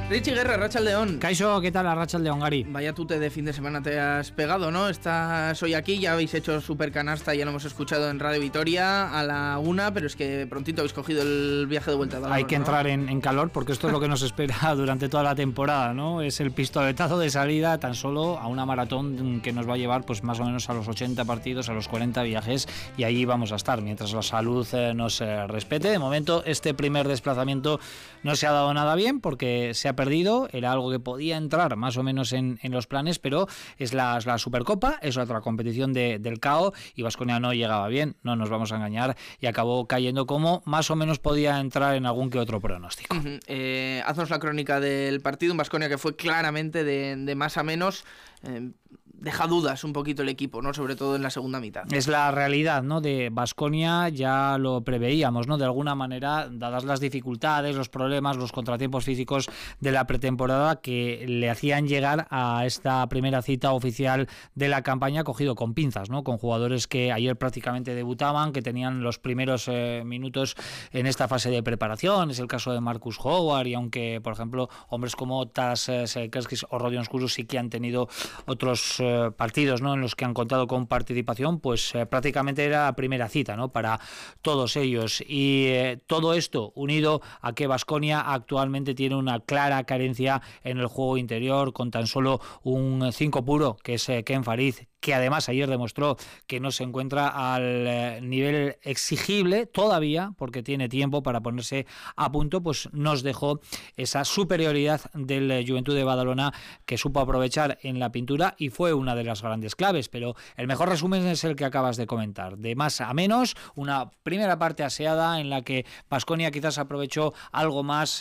Richie Guerra, Arratsaldeon. Kaixo, ¿qué tal? Arratsaldeon, Gari. Vaya tute de fin de semana te has pegado, ¿no? Estás hoy aquí, ya habéis hecho super canasta, ya lo hemos escuchado en Radio Vitoria a la 1, pero es que prontito habéis cogido el viaje de vuelta a Badalona. Hay que entrar en calor porque esto es lo que nos espera durante toda la temporada, ¿no? Es el pistoletazo de salida tan solo a una maratón que nos va a llevar pues más o menos a los 80 partidos, a los 40 viajes, y allí vamos a estar mientras la salud nos respete. De momento este primer desplazamiento no se ha dado nada bien porque se ha perdido, era algo que podía entrar más o menos en los planes, pero es la Supercopa, es otra competición del CAO y Baskonia no llegaba bien, no nos vamos a engañar, y acabó cayendo como más o menos podía entrar en algún que otro pronóstico. Haznos la crónica del partido, un Baskonia que fue claramente de más a menos. Deja dudas un poquito el equipo, ¿no? Sobre todo en la segunda mitad. Es la realidad, ¿no? De Baskonia, ya lo preveíamos, ¿no? De alguna manera, dadas las dificultades, los problemas, los contratiempos físicos de la pretemporada que le hacían llegar a esta primera cita oficial de la campaña cogido con pinzas, ¿no? Con jugadores que ayer prácticamente debutaban, que tenían los primeros minutos en esta fase de preparación. Es el caso de Marcus Howard, y aunque, por ejemplo, hombres como Tas Sekerskis o Rodion Skuru sí que han tenido otros partidos, ¿no? En los que han contado con participación, pues prácticamente era la primera cita, ¿no? Para todos ellos, y todo esto unido a que Baskonia actualmente tiene una clara carencia en el juego interior, con tan solo un 5 puro, que es Ken Farid, que además ayer demostró que no se encuentra al nivel exigible todavía, porque tiene tiempo para ponerse a punto. Pues nos dejó esa superioridad del Juventud de Badalona, que supo aprovechar en la pintura y fue una de las grandes claves. Pero el mejor resumen es el que acabas de comentar, de más a menos, una primera parte aseada en la que Baskonia quizás aprovechó algo más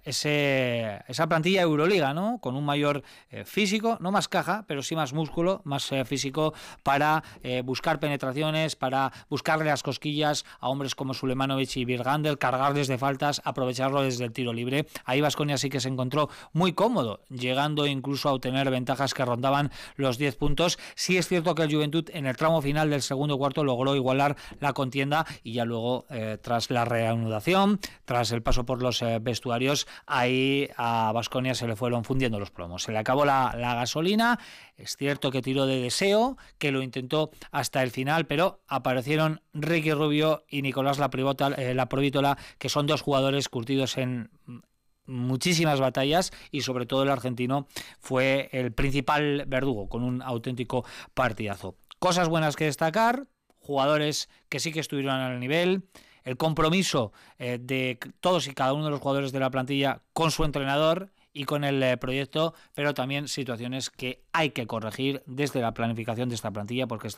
esa plantilla Euroliga, ¿no? Con un mayor físico, no más caja, pero sí más músculo, más físico, para buscar penetraciones, para buscarle las cosquillas a hombres como Sulemanovic y Virgandel, cargarles de faltas, aprovecharlo desde el tiro libre. Ahí Baskonia sí que se encontró muy cómodo, llegando incluso a obtener ventajas que rondaban los 10 puntos. Sí es cierto que el Juventud en el tramo final del segundo cuarto logró igualar la contienda, y ya luego tras la reanudación, tras el paso por los vestuarios, ahí a Baskonia se le fueron fundiendo los plomos, se le acabó la gasolina. Es cierto que tiró de deseo, que lo intentó hasta el final, pero aparecieron Ricky Rubio y Nicolás Laprovítola, que son dos jugadores curtidos en muchísimas batallas, y sobre todo el argentino fue el principal verdugo con un auténtico partidazo. Cosas buenas que destacar: jugadores que sí que estuvieron al nivel, el compromiso de todos y cada uno de los jugadores de la plantilla con su entrenador y con el proyecto, pero también situaciones que hay que corregir desde la planificación de esta plantilla, porque